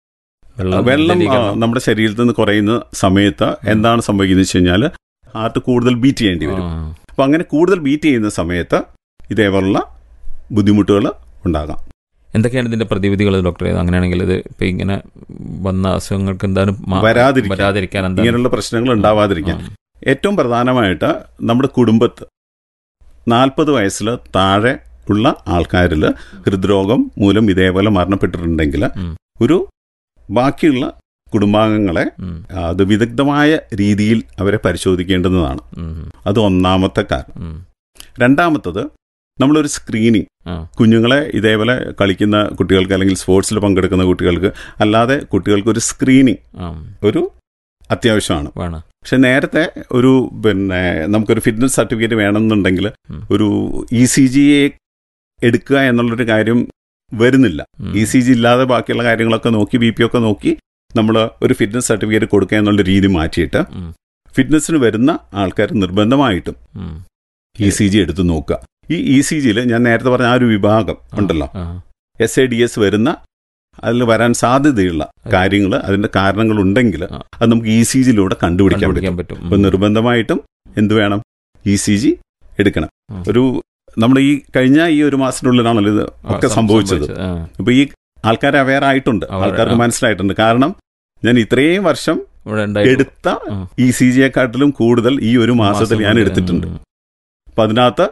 വെള്ളം നമ്മുടെ ശരീരത്തിൽ നിന്ന് കുറയുന്ന സമയത്ത് എന്താണ് സംഭവിക്കുന്നത് വെച്ച് കഴിഞ്ഞാൽ ഹാർട്ട് കൂടുതൽ ബീറ്റ് ചെയ്യേണ്ടി വരും. അപ്പം അങ്ങനെ കൂടുതൽ ബീറ്റ് ചെയ്യുന്ന സമയത്ത് ഇതേപോലുള്ള ബുദ്ധിമുട്ടുകൾ ഉണ്ടാകാം.
എന്തൊക്കെയാണ് ഇതിന്റെ പ്രതിവിധികൾ ഡോക്ടറെ? അങ്ങനെയാണെങ്കിൽ ഇത് ഇപ്പം ഇങ്ങനെ വന്ന അസുഖങ്ങൾക്ക് എന്തായാലും വരാതിരിക്കാൻ,
ഇങ്ങനെയുള്ള പ്രശ്നങ്ങൾ ഉണ്ടാവാതിരിക്കാൻ ഏറ്റവും പ്രധാനമായിട്ട് നമ്മുടെ കുടുംബത്ത് 40 വയസ്സിൽ താഴെ ഉള്ള ആൾക്കാരിൽ ഹൃദ്രോഗം മൂലം ഇതേപോലെ മരണപ്പെട്ടിട്ടുണ്ടെങ്കിൽ ഒരു ബാക്കിയുള്ള കുടുംബാംഗങ്ങളെ അത് വിദഗ്ധമായ രീതിയിൽ അവരെ പരിശോധിക്കേണ്ടുന്നതാണ്. അത് ഒന്നാമത്തെ കാരണം. രണ്ടാമത്തത് നമ്മളൊരു സ്ക്രീനിങ്, കുഞ്ഞുങ്ങളെ ഇതേപോലെ കളിക്കുന്ന കുട്ടികൾക്ക് അല്ലെങ്കിൽ സ്പോർട്സിൽ പങ്കെടുക്കുന്ന കുട്ടികൾക്ക് അല്ലാതെ കുട്ടികൾക്ക് ഒരു സ്ക്രീനിങ് ഒരു അത്യാവശ്യമാണ്. പക്ഷെ നേരത്തെ ഒരു നമുക്കൊരു ഫിറ്റ്നസ് സർട്ടിഫിക്കറ്റ് വേണമെന്നുണ്ടെങ്കിൽ ഒരു ECG എടുക്കുക എന്നുള്ളൊരു കാര്യം വരുന്നില്ല. ECG ഇല്ലാതെ ബാക്കിയുള്ള കാര്യങ്ങളൊക്കെ നോക്കി BP ഒക്കെ നോക്കി നമ്മൾ ഒരു ഫിറ്റ്നസ് സർട്ടിഫിക്കറ്റ് കൊടുക്കുക എന്നുള്ള രീതി മാറ്റിയിട്ട് ഫിറ്റ്നസിന് വരുന്ന ആൾക്കാർ നിർബന്ധമായിട്ടും ECG എടുത്ത് നോക്കുക. ഈ ECGയിൽ ഞാൻ നേരത്തെ പറഞ്ഞ ആ ഒരു വിഭാഗം ഉണ്ടല്ലോ, SADS വരുന്ന, അതിൽ വരാൻ സാധ്യതയുള്ള കാര്യങ്ങൾ, അതിന്റെ കാരണങ്ങളുണ്ടെങ്കിൽ അത് നമുക്ക് ECGയിലൂടെ കണ്ടുപിടിക്കാൻ പറ്റും. അപ്പൊ നിർബന്ധമായിട്ടും എന്ത് വേണം? ECG എടുക്കണം. ഒരു നമ്മുടെ ഈ കഴിഞ്ഞ ഈ 1 മാസത്തിനുള്ളിലാണല്ലോ ഇത് ഒക്കെ സംഭവിച്ചത്. അപ്പൊ ഈ ആൾക്കാരെ അവെയർ ആയിട്ടുണ്ട്, ആൾക്കാർക്ക് മനസ്സിലായിട്ടുണ്ട്. കാരണം ഞാൻ ഇത്രയും വർഷം എടുത്ത ECGയെക്കാട്ടിലും കൂടുതൽ ഈ 1 മാസത്തിൽ ഞാൻ എടുത്തിട്ടുണ്ട്. അപ്പൊ അതിനകത്ത്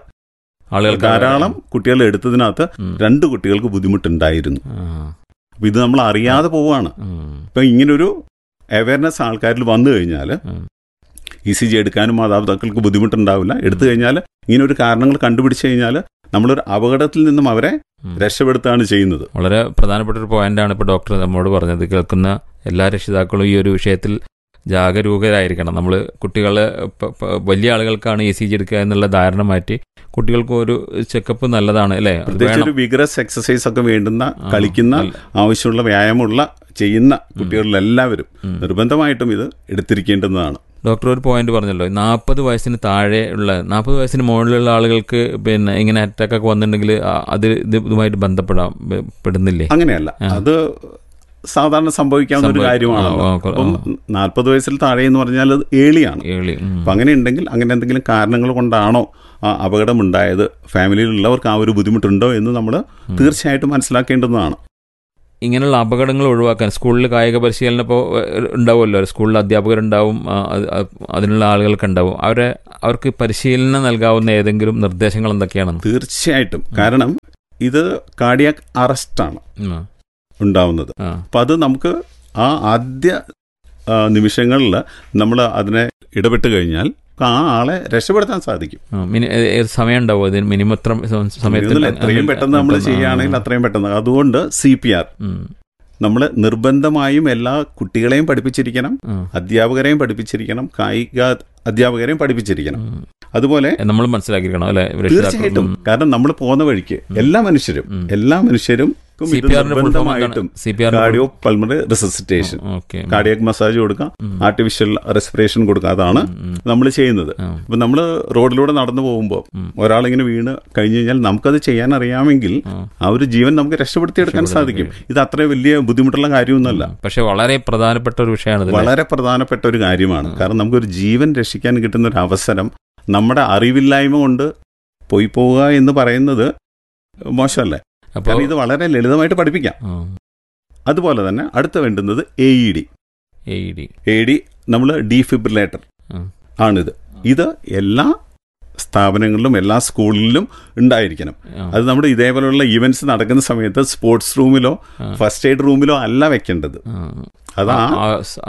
ധാരാളം കുട്ടികൾ എടുത്തതിനകത്ത് 2 കുട്ടികൾക്ക് ബുദ്ധിമുട്ടുണ്ടായിരുന്നു. അപ്പൊ ഇത് നമ്മൾ അറിയാതെ പോവാണ്. ഇപ്പൊ ഇങ്ങനൊരു അവയർനെസ് ആൾക്കാരിൽ വന്നു കഴിഞ്ഞാൽ ECG എടുക്കാനും മാതാപിതാക്കൾക്ക് ബുദ്ധിമുട്ടുണ്ടാവില്ല. എടുത്തു കഴിഞ്ഞാൽ ഇങ്ങനെ ഒരു കാരണങ്ങൾ കണ്ടുപിടിച്ചു കഴിഞ്ഞാൽ നമ്മളൊരു അപകടത്തിൽ നിന്നും അവരെ രക്ഷപ്പെടുത്തുകയാണ് ചെയ്യുന്നത്.
വളരെ പ്രധാനപ്പെട്ട ഒരു പോയിന്റാണ് ഇപ്പോൾ ഡോക്ടർ നമ്മോട് പറഞ്ഞത്. കേൾക്കുന്ന എല്ലാ രക്ഷിതാക്കളും ഈ ഒരു വിഷയത്തിൽ ജാഗരൂകരായിരിക്കണം. നമ്മൾ കുട്ടികളെ വലിയ ആളുകൾക്കാണ് ECG എടുക്കുക എന്നുള്ള ധാരണ മാറ്റി കുട്ടികൾക്ക് ഒരു ചെക്കപ്പ് നല്ലതാണ് അല്ലേ?
പ്രത്യേകിച്ച് ഒരു വിഗ്രസ് എക്സസൈസ് ഒക്കെ വേണ്ടുന്ന, കളിക്കുന്ന, ആവശ്യമുള്ള വ്യായാമമുള്ള ചെയ്യുന്ന കുട്ടികളിലെല്ലാവരും നിർബന്ധമായിട്ടും ഇത് എടുത്തിരിക്കേണ്ടുന്നതാണ്.
ഡോക്ടർ ഒരു പോയിന്റ് പറഞ്ഞല്ലോ, 40 വയസ്സിന് താഴെ ഉള്ള 40 വയസ്സിന് മുകളിലുള്ള ആളുകൾക്ക് ഇങ്ങനെ അറ്റാക്ക് ഒക്കെ വന്നിട്ടുണ്ടെങ്കിൽ അത് ഇതുമായിട്ട് ബന്ധപ്പെടുന്നില്ലേ?
അങ്ങനെയല്ല, അത് സാധാരണ സംഭവിക്കാവുന്ന ഒരു കാര്യമാണ്. അപ്പം 40 വയസ്സിൽ താഴെ എന്ന് പറഞ്ഞാൽ അത് ഏളിയാണ്. അപ്പം അങ്ങനെ ഉണ്ടെങ്കിൽ അങ്ങനെ എന്തെങ്കിലും കാരണങ്ങൾ കൊണ്ടാണോ ആ അപകടം ഉണ്ടായത്, ഫാമിലിയിലുള്ളവർക്ക് ആ ഒരു ബുദ്ധിമുട്ടുണ്ടോ എന്ന് നമ്മൾ തീർച്ചയായിട്ടും മനസ്സിലാക്കേണ്ടതാണ്.
ഇങ്ങനെയുള്ള അപകടങ്ങൾ ഒഴിവാക്കാൻ സ്കൂളിൽ കായിക പരിശീലനം ഇപ്പോൾ ഉണ്ടാവുമല്ലോ, സ്കൂളിൽ അധ്യാപകരുണ്ടാവും, അതിനുള്ള ആളുകൾക്ക് ഉണ്ടാവും. അവർക്ക് പരിശീലനം നൽകാവുന്ന ഏതെങ്കിലും നിർദ്ദേശങ്ങൾ എന്തൊക്കെയാണ്?
തീർച്ചയായിട്ടും. കാരണം ഇത് കാർഡിയാക് അറസ്റ്റാണ് ഉണ്ടാവുന്നത്. അപ്പം അത് നമുക്ക് ആ ആദ്യ നിമിഷങ്ങളിൽ നമ്മൾ അതിനെ ഇടപെട്ട് കഴിഞ്ഞാൽ ആ ആളെ രക്ഷപ്പെടുത്താൻ സാധിക്കും.
സമയം ഉണ്ടാവും അതിന് മിനിമം എത്ര സമയത്ത്?
എത്രയും പെട്ടെന്ന് നമ്മൾ ചെയ്യുകയാണെങ്കിൽ അത്രയും പെട്ടെന്ന്. അതുകൊണ്ട് CPR നമ്മൾ നിർബന്ധമായും എല്ലാ കുട്ടികളെയും പഠിപ്പിച്ചിരിക്കണം, അധ്യാപകരെയും പഠിപ്പിച്ചിരിക്കണം, കായിക അധ്യാപകരെയും പഠിപ്പിച്ചിരിക്കണം. അതുപോലെ
നമ്മൾ മനസ്സിലാക്കിയിരിക്കണം അല്ലെ?
തീർച്ചയായിട്ടും. കാരണം നമ്മൾ പോകുന്ന വഴിക്ക് എല്ലാ മനുഷ്യരും നിർബന്ധമായിട്ടും cardio pulmonary resuscitation, cardiac massage കൊടുക്കാം, ആർട്ടിഫിഷ്യൽ റെസ്പിറേഷൻ കൊടുക്കാം. അതാണ് നമ്മൾ ചെയ്യുന്നത്. അപ്പൊ നമ്മൾ റോഡിലൂടെ നടന്നു പോകുമ്പോൾ ഒരാളിങ്ങനെ വീണ് കഴിഞ്ഞു കഴിഞ്ഞാൽ നമുക്കത് ചെയ്യാൻ അറിയാമെങ്കിൽ ആ ഒരു ജീവൻ നമുക്ക് രക്ഷപ്പെടുത്തിയെടുക്കാൻ സാധിക്കും. ഇത് അത്ര വലിയ ബുദ്ധിമുട്ടുള്ള കാര്യമൊന്നുമല്ല.
പക്ഷെ വളരെ പ്രധാനപ്പെട്ട ഒരു വിഷയമാണ്,
വളരെ പ്രധാനപ്പെട്ട ഒരു കാര്യമാണ്. കാരണം നമുക്കൊരു ജീവൻ രക്ഷിക്കാൻ കിട്ടുന്ന ഒരു അവസരം നമ്മുടെ അറിവില്ലായ്മ കൊണ്ട് പോയി പോവുക എന്ന് പറയുന്നത് മോശമല്ലേ? അപ്പോൾ ഇത് വളരെ ലളിതമായിട്ട് പഠിപ്പിക്കാം. അതുപോലെ തന്നെ അടുത്ത വേണ്ടുന്നത് AED നമ്മൾ ഡീഫിബ്രിലേറ്റർ ആണിത്. ഇത് എല്ലാ സ്ഥാപനങ്ങളിലും എല്ലാ സ്കൂളിലും ഉണ്ടായിരിക്കണം. അത് നമ്മുടെ ഇതേപോലെയുള്ള ഈവൻറ്റ്സ് നടക്കുന്ന സമയത്ത് സ്പോർട്സ് റൂമിലോ ഫസ്റ്റ് എയ്ഡ് റൂമിലോ അല്ല വെക്കേണ്ടത്. അത് ആ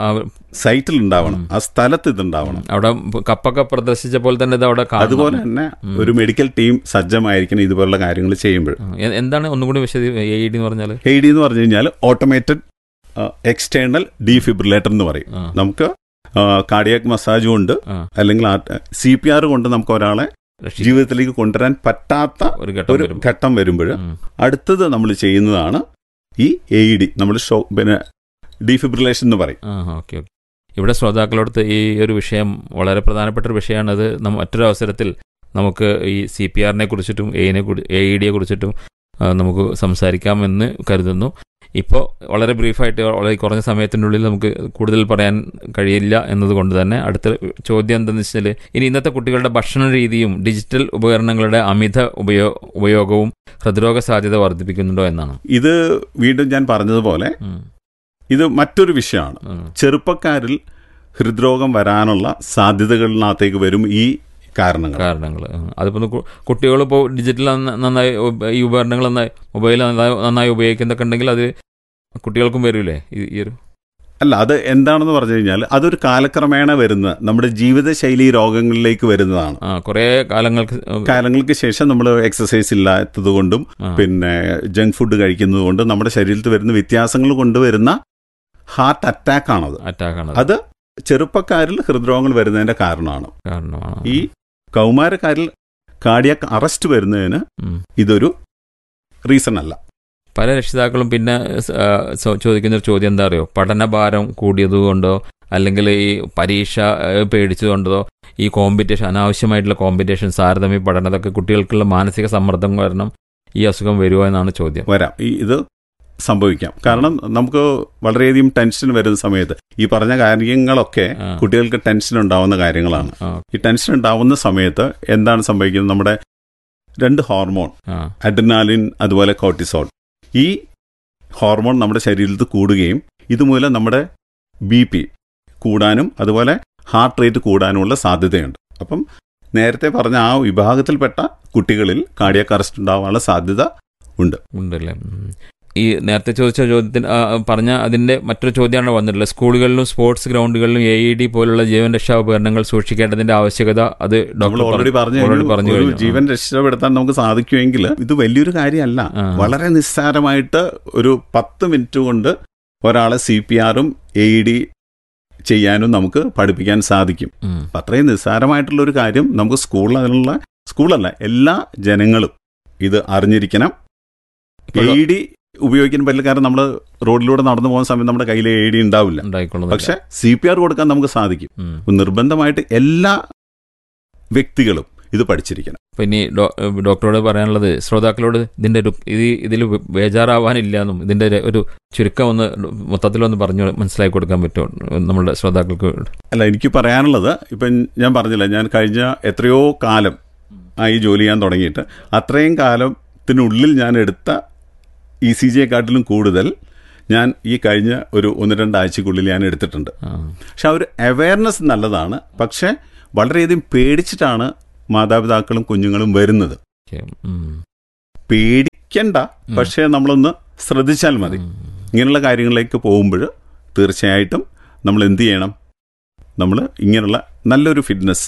സൈറ്റിൽ ഉണ്ടാവണം, ആ സ്ഥലത്ത് ഇതുണ്ടാവണം.
അവിടെ കപ്പൊക്കെ പ്രദർശിച്ച പോലെ തന്നെ
അതുപോലെ തന്നെ ഒരു മെഡിക്കൽ ടീം സജ്ജമായിരിക്കണം ഇതുപോലുള്ള കാര്യങ്ങൾ ചെയ്യുമ്പോൾ.
എന്താണ് ഒന്നുകൂടി AED എന്ന് പറഞ്ഞാൽ?
AED എന്ന് പറഞ്ഞു കഴിഞ്ഞാൽ ഓട്ടോമേറ്റഡ് എക്സ്റ്റേണൽ ഡീഫിബ്രിലേറ്റർ എന്ന് പറയും. നമുക്ക് കാർഡിയാക് മസാജ് കൊണ്ട് അല്ലെങ്കിൽ CPR കൊണ്ട് നമുക്ക് ഒരാളെ ജീവിതത്തിലേക്ക് കൊണ്ടുവരാൻ പറ്റാത്ത ഒരു ഘട്ടം വരുമ്പോൾ അടുത്തത് നമ്മൾ ചെയ്യുന്നതാണ് ഈ AED, നമ്മൾ പിന്നെ ഡീഫിബ്രിലേഷൻ എന്ന് പറയും.
ഓക്കെ. ഇവിടെ ശ്രോതാക്കളോടത്ത് ഈ ഒരു വിഷയം വളരെ പ്രധാനപ്പെട്ട ഒരു വിഷയമാണ്. അത് മറ്റൊരു അവസരത്തിൽ നമുക്ക് ഈ CPR-നെ കുറിച്ചിട്ടും AED-യെ കുറിച്ചിട്ടും നമുക്ക് സംസാരിക്കാമെന്ന് കരുതുന്നു. ഇപ്പോൾ വളരെ ബ്രീഫായിട്ട് വളരെ കുറഞ്ഞ സമയത്തിനുള്ളിൽ നമുക്ക് കൂടുതൽ പറയാൻ കഴിയില്ല എന്നതുകൊണ്ട് തന്നെ അടുത്ത ചോദ്യം എന്താണെന്ന് വെച്ചാൽ, ഇനി ഇന്നത്തെ കുട്ടികളുടെ ഭക്ഷണ രീതിയും ഡിജിറ്റൽ ഉപകരണങ്ങളുടെ അമിത ഉപയോഗവും ഹൃദ്രോഗ സാധ്യത വർദ്ധിപ്പിക്കുന്നുണ്ടോ എന്നാണ്.
ഇത് വീണ്ടും ഞാൻ പറഞ്ഞതുപോലെ ഇത് മറ്റൊരു വിഷയമാണ്. ചെറുപ്പക്കാരിൽ ഹൃദ്രോഗം വരാനുള്ള സാധ്യതകളിനകത്തേക്ക് വരും ഈ കാരണങ്ങൾ.
അതിപ്പോൾ കുട്ടികളിപ്പോൾ ഡിജിറ്റൽ നന്നായി ഈ ഉപകരണങ്ങൾ മൊബൈൽ നന്നായി ഉപയോഗിക്കുന്നതൊക്കെ ഉണ്ടെങ്കിൽ അത് കുട്ടികൾക്കും വരൂലേ ഈ ഒരു?
അല്ല, അത് എന്താണെന്ന് പറഞ്ഞു കഴിഞ്ഞാൽ അതൊരു കാലക്രമേണ വരുന്ന നമ്മുടെ ജീവിതശൈലി രോഗങ്ങളിലേക്ക് വരുന്നതാണ്.
കുറേ
കാലങ്ങൾക്ക് ശേഷം നമ്മൾ എക്സസൈസ് ഇല്ലാത്തത് കൊണ്ടും പിന്നെ ജങ്ക് ഫുഡ് കഴിക്കുന്നത് കൊണ്ടും നമ്മുടെ ശരീരത്തിൽ വരുന്ന വ്യത്യാസങ്ങൾ കൊണ്ടുവരുന്ന ഹാർട്ട് അറ്റാക്കാണത്. അത് ചെറുപ്പക്കാരിൽ ഹൃദ്രോഗങ്ങൾ വരുന്നതിന്റെ കാരണമാണ്. ഈ കൗമാരക്കാരിൽ കാർഡിയാക് അറസ്റ്റ് വരുന്നതിന് ഇതൊരു റീസൺ അല്ല.
പല രക്ഷിതാക്കളും പിന്നെ ചോദിക്കുന്ന ഒരു ചോദ്യം എന്താ അറിയോ, പഠനഭാരം കൂടിയതുകൊണ്ടോ അല്ലെങ്കിൽ ഈ പരീക്ഷ പേടിച്ചതുകൊണ്ടോ ഈ കോമ്പറ്റീഷൻ, അനാവശ്യമായിട്ടുള്ള കോമ്പറ്റീഷൻ, താരതമ്യ പഠനം, അതൊക്കെ കുട്ടികൾക്കുള്ള മാനസിക സമ്മർദ്ദം കാരണം ഈ അസുഖം വരുമോ എന്നാണ് ചോദ്യം.
വരാം, ഇത് സംഭവിക്കാം. കാരണം നമുക്ക് വളരെയധികം ടെൻഷൻ വരുന്ന സമയത്ത് ഈ പറഞ്ഞ കാര്യങ്ങളൊക്കെ കുട്ടികൾക്ക് ടെൻഷൻ ഉണ്ടാവുന്ന കാര്യങ്ങളാണ്. ഈ ടെൻഷൻ ഉണ്ടാവുന്ന സമയത്ത് എന്താണ് സംഭവിക്കുന്നത്, നമ്മുടെ 2 ഹോർമോൺ അഡ്രിനാലിൻ അതുപോലെ കോർട്ടിസോൾ, ഈ ഹോർമോൺ നമ്മുടെ ശരീരത്തിൽ കൂടുകയും ഇതുമൂലം നമ്മുടെ BP കൂടാനും അതുപോലെ ഹാർട്ട് റേറ്റ് കൂടാനുമുള്ള സാധ്യതയുണ്ട്. അപ്പം നേരത്തെ പറഞ്ഞ ആ വിഭാഗത്തിൽപ്പെട്ട കുട്ടികളിൽ കാർഡിയാക് അറസ്റ്റ് ഉണ്ടാവാനുള്ള സാധ്യത
ഉണ്ടല്ലേ. ഈ നേരത്തെ ചോദിച്ച ചോദ്യത്തിന് പറഞ്ഞ അതിന്റെ മറ്റൊരു ചോദ്യമാണ് വന്നിട്ടുള്ളത്. സ്കൂളുകളിലും സ്പോർട്സ് ഗ്രൗണ്ടുകളിലും AED പോലുള്ള ജീവൻ രക്ഷാ ഉപകരണങ്ങൾ സൂക്ഷിക്കേണ്ടതിന്റെ ആവശ്യകത അത് ഡോക്ടർ
ഓൾറെഡി പറഞ്ഞു. ജീവൻ രക്ഷപ്പെടുത്താൻ നമുക്ക് സാധിക്കുമെങ്കിൽ ഇത് വലിയൊരു കാര്യമല്ല. വളരെ നിസ്സാരമായിട്ട് ഒരു 10 മിനിറ്റ് കൊണ്ട് ഒരാളെ CPR-ഉം AED ചെയ്യാനും നമുക്ക് പഠിപ്പിക്കാൻ സാധിക്കും. അത്രയും നിസ്സാരമായിട്ടുള്ള ഒരു കാര്യം നമുക്ക് സ്കൂളല്ല എല്ലാ ജനങ്ങളും ഇത് അറിഞ്ഞിരിക്കണം. AED ഉപയോഗിക്കാൻ പറ്റില്ല. കാരണം നമ്മൾ റോഡിലൂടെ നടന്നു പോകുന്ന സമയത്ത് നമ്മുടെ കയ്യിൽ AED ഉണ്ടാവില്ല. പക്ഷെ CPR കൊടുക്കാൻ നമുക്ക് സാധിക്കും. നിർബന്ധമായിട്ട് എല്ലാ വ്യക്തികളും ഇത് പഠിച്ചിരിക്കണം.
പിന്നെ ഡോക്ടറോട് പറയാനുള്ളത്, ശ്രോതാക്കളോട് ഇതിൽ ബേജാറാവാനില്ല എന്നും ഇതിന്റെ ഒരു ചുരുക്കം മൊത്തത്തിലൊന്ന് പറഞ്ഞു മനസ്സിലാക്കി കൊടുക്കാൻ പറ്റുമോ നമ്മളുടെ ശ്രോതാക്കൾക്ക്?
അല്ല, എനിക്ക് പറയാനുള്ളത്, ഇപ്പം ഞാൻ പറഞ്ഞില്ല, ഞാൻ കഴിഞ്ഞ എത്രയോ കാലം ആയി ജോലി ചെയ്യാൻ തുടങ്ങിയിട്ട് അത്രയും കാലത്തിനുള്ളിൽ ഞാൻ എടുത്ത ECG-യെക്കാട്ടിലും കൂടുതൽ ഞാൻ ഈ കഴിഞ്ഞ ഒരു 1-2 ആഴ്ചക്കുള്ളിൽ ഞാൻ എടുത്തിട്ടുണ്ട്. പക്ഷെ ആ ഒരു അവയർനെസ് നല്ലതാണ്. പക്ഷെ വളരെയധികം പേടിച്ചിട്ടാണ് മാതാപിതാക്കളും കുഞ്ഞുങ്ങളും വരുന്നത്. പേടിക്കണ്ട, പക്ഷേ നമ്മളൊന്ന് ശ്രദ്ധിച്ചാൽ മതി. ഇങ്ങനെയുള്ള കാര്യങ്ങളിലേക്ക് പോകുമ്പോൾ തീർച്ചയായിട്ടും നമ്മൾ എന്ത് ചെയ്യണം, നമ്മൾ ഇങ്ങനെയുള്ള നല്ലൊരു ഫിറ്റ്നസ്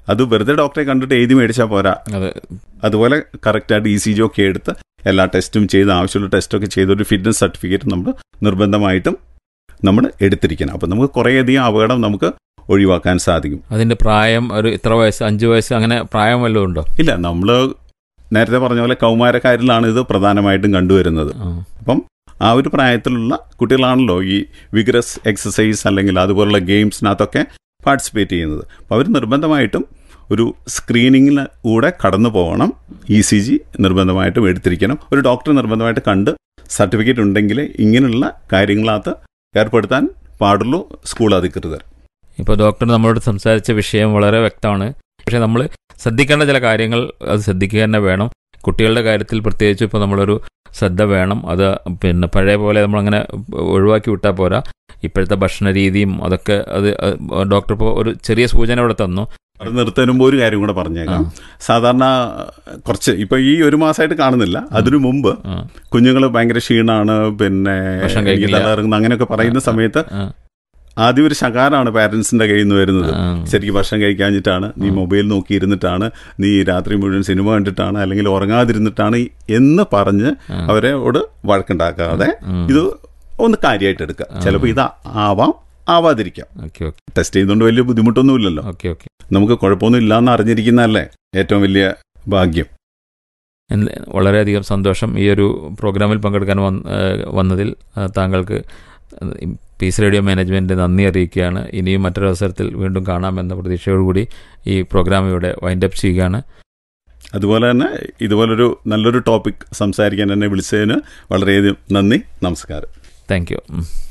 അത് വെറുതെ ഡോക്ടറെ കണ്ടിട്ട് എഴുതി മേടിച്ചാൽ പോരാ. അതുപോലെ കറക്റ്റായിട്ട് ECG ഒക്കെ എടുത്ത് എല്ലാ ടെസ്റ്റും ചെയ്ത് ആവശ്യമുള്ള ടെസ്റ്റൊക്കെ ചെയ്തൊരു ഫിറ്റ്നസ് സർട്ടിഫിക്കറ്റ് നമ്മൾ നിർബന്ധമായിട്ടും നമ്മൾ എടുത്തിരിക്കണം. അപ്പം നമുക്ക് കുറേയധികം അപകടം നമുക്ക് ഒഴിവാക്കാൻ സാധിക്കും.
അതിന്റെ പ്രായം ഒരു ഇത്ര വയസ്സ്, 5 വയസ്സ് അങ്ങനെ പ്രായം വല്ലതും ഉണ്ടോ?
ഇല്ല, നമ്മൾ നേരത്തെ പറഞ്ഞ പോലെ കൗമാരക്കാരിലാണ് ഇത് പ്രധാനമായിട്ടും കണ്ടുവരുന്നത്. അപ്പം ആ ഒരു പ്രായത്തിലുള്ള കുട്ടികളാണല്ലോ ഈ വിഗ്രസ് എക്സസൈസ് അല്ലെങ്കിൽ അതുപോലുള്ള ഗെയിംസിനകത്തൊക്കെ പാർട്ടിസിപ്പേറ്റ് ചെയ്യുന്നത്. അപ്പോൾ അവർ നിർബന്ധമായിട്ടും ഒരു സ്ക്രീനിങ്ങിന് കൂടെ കടന്നു പോകണം. ECG നിർബന്ധമായിട്ടും എടുത്തിരിക്കണം. ഒരു ഡോക്ടറെ നിർബന്ധമായിട്ട് കണ്ട് സർട്ടിഫിക്കറ്റ് ഉണ്ടെങ്കിൽ ഇങ്ങനെയുള്ള കാര്യങ്ങളകത്ത് ഏർപ്പെടുത്താൻ പാടുള്ളൂ സ്കൂൾ അധികൃതർ.
ഇപ്പോൾ ഡോക്ടർ നമ്മളോട് സംസാരിച്ച വിഷയം വളരെ വ്യക്തമാണ്. പക്ഷേ നമ്മൾ ശ്രദ്ധിക്കേണ്ട ചില കാര്യങ്ങൾ അത് ശ്രദ്ധിക്കുക തന്നെ വേണം. കുട്ടികളുടെ കാര്യത്തിൽ പ്രത്യേകിച്ച് ഇപ്പോൾ നമ്മളൊരു ശ്രദ്ധ വേണം. അത് പിന്നെ പഴയ പോലെ നമ്മളങ്ങനെ ഒഴിവാക്കി വിട്ടാൽ പോരാ. ഇപ്പോഴത്തെ ഭക്ഷണ രീതിയും അതൊക്കെ അത് ഡോക്ടർ ഇപ്പോൾ ഒരു ചെറിയ സൂചന ഇവിടെ തന്നു.
അത് നിർത്തുമ്പോൾ ഒരു കാര്യം കൂടെ പറഞ്ഞേക്കാം. സാധാരണ കുറച്ച് ഇപ്പൊ ഈ 1 മാസമായിട്ട് കാണുന്നില്ല, അതിനു മുമ്പ് കുഞ്ഞുങ്ങൾ ഭയങ്കര ക്ഷീണാണ്, പിന്നെ തലകറങ്ങുന്ന അങ്ങനെയൊക്കെ പറയുന്ന സമയത്ത് ആദ്യം ഒരു ശകാരമാണ് പാരന്റ്സിന്റെ കയ്യിൽ നിന്ന് വരുന്നത്. ശരിക്കും ഭക്ഷണം കഴിക്കാഞ്ഞിട്ടാണ്, നീ മൊബൈൽ നോക്കിയിരുന്നിട്ടാണ്, നീ രാത്രി മുഴുവൻ സിനിമ കണ്ടിട്ടാണ്, അല്ലെങ്കിൽ ഉറങ്ങാതിരുന്നിട്ടാണ് എന്ന് പറഞ്ഞ് അവരോട് വഴക്കുണ്ടാക്കാതെ ഇത് ഒന്ന് കാര്യമായിട്ട് എടുക്കുക. ചിലപ്പോൾ ഇത് ആവാതിരിക്കാം. ടെസ്റ്റ് ചെയ്യുന്നതുകൊണ്ട് വലിയ ബുദ്ധിമുട്ടൊന്നുമില്ലല്ലോ. നമുക്ക് കുഴപ്പമൊന്നും ഇല്ലാന്ന് അറിഞ്ഞിരിക്കുന്നതല്ലേ ഏറ്റവും വലിയ ഭാഗ്യം.
വളരെയധികം സന്തോഷം ഈ ഒരു പ്രോഗ്രാമിൽ പങ്കെടുക്കാൻ വന്നതിൽ. താങ്കൾക്ക് പീസ് റേഡിയോ മാനേജ്മെൻറ്റ് നന്ദി അറിയിക്കുകയാണ്. ഇനിയും മറ്റൊരവസരത്തിൽ വീണ്ടും കാണാമെന്ന പ്രതീക്ഷയോടുകൂടി ഈ പ്രോഗ്രാം ഇവിടെ വൈൻഡപ്പ് ചെയ്യുകയാണ്.
അതുപോലെ തന്നെ ഇതുപോലൊരു നല്ലൊരു ടോപ്പിക് സംസാരിക്കാൻ എന്നെ വിളിച്ചതിന് വളരെയധികം നന്ദി. നമസ്കാരം.
Thank you.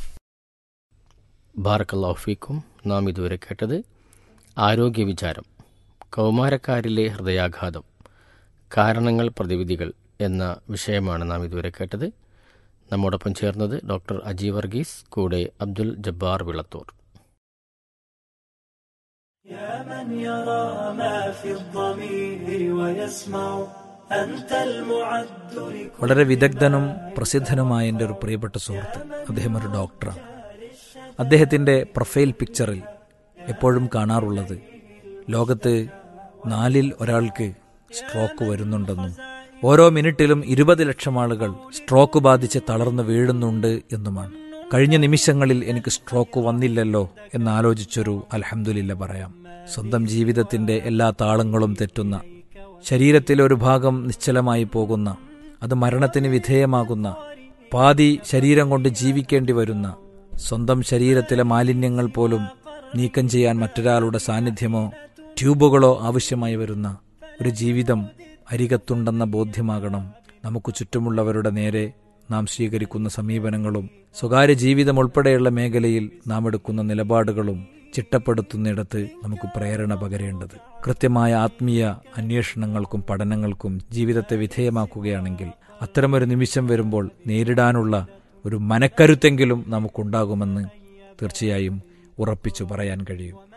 ബാറക്കല്ലാഹു ഫീക്കും. നാം ഇതുവരെ കേട്ടത് ആരോഗ്യ വിചാരം, കൗമാരക്കാരിലെ ഹൃദയാഘാതം, കാരണങ്ങൾ പ്രതിവിധികൾ എന്ന വിഷയമാണ് നാം ഇതുവരെ കേട്ടത്. നമ്മോടൊപ്പം ചേർന്നത് ഡോക്ടർ അജി വർഗീസ്, കൂടെ അബ്ദുൽ ജബ്ബാർ വിളത്തൂർ.
വളരെ വിദഗ്ധനും പ്രസിദ്ധനുമായ എൻ്റെ ഒരു പ്രിയപ്പെട്ട സുഹൃത്ത്, അദ്ദേഹം ഒരു ഡോക്ടറാണ്. അദ്ദേഹത്തിൻ്റെ പ്രൊഫൈൽ പിക്ചറിൽ എപ്പോഴും കാണാറുള്ളത് ലോകത്ത് 4-ൽ ഒരാൾക്ക് സ്ട്രോക്ക് വരുന്നുണ്ടെന്നും ഓരോ മിനിറ്റിലും 20 ലക്ഷം ആളുകൾ സ്ട്രോക്ക് ബാധിച്ച് തളർന്നു വീഴുന്നുണ്ട് എന്നുമാണ്. കഴിഞ്ഞ നിമിഷങ്ങളിൽ എനിക്ക് സ്ട്രോക്ക് വന്നില്ലല്ലോ എന്നാലോചിച്ചൊരു അൽഹംദുലില്ലാ പറയാം. സ്വന്തം ജീവിതത്തിന്റെ എല്ലാ താളങ്ങളും തെറ്റുന്ന, ശരീരത്തിലെ ഒരു ഭാഗം നിശ്ചലമായി പോകുന്ന, അത് മരണത്തിന് വിധേയമാകുന്ന, പാതി ശരീരം കൊണ്ട് ജീവിക്കേണ്ടി വരുന്ന, സ്വന്തം ശരീരത്തിലെ മാലിന്യങ്ങൾ പോലും നീക്കം ചെയ്യാൻ മറ്റൊരാളുടെ സാന്നിധ്യമോ ട്യൂബുകളോ ആവശ്യമായി വരുന്ന ഒരു ജീവിതം അരികത്തുണ്ടെന്ന ബോധ്യമാകണം നമുക്ക് ചുറ്റുമുള്ളവരുടെ നേരെ നാം സ്വീകരിക്കുന്ന സമീപനങ്ങളും സ്വകാര്യ ജീവിതം ഉൾപ്പെടെയുള്ള മേഖലയിൽ നാം എടുക്കുന്ന നിലപാടുകളും ചിട്ടപ്പെടുത്തുന്നിടത്ത് നമുക്ക് പ്രേരണ പകരേണ്ടത്. കൃത്യമായ ആത്മീയ അന്വേഷണങ്ങൾക്കും പഠനങ്ങൾക്കും ജീവിതത്തെ വിധേയമാക്കുകയാണെങ്കിൽ അത്തരമൊരു നിമിഷം വരുമ്പോൾ നേരിടാനുള്ള ഒരു മനക്കരുത്തെങ്കിലും നമുക്കുണ്ടാകുമെന്ന് തീർച്ചയായും ഉറപ്പിച്ചു പറയാൻ കഴിയും.